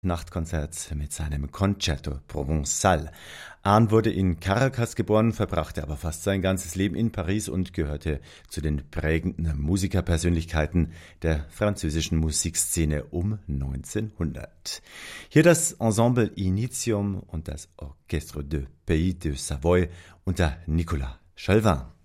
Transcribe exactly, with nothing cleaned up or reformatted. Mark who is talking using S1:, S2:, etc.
S1: Nachtkonzert mit seinem Concerto Provençal. Arndt wurde in Caracas geboren, verbrachte aber fast sein ganzes Leben in Paris und gehörte zu den prägenden Musikerpersönlichkeiten der französischen Musikszene um neunzehnhundert. Hier das Ensemble Initium und das Orchestre de Pays de Savoie unter Nicolas Chalvin.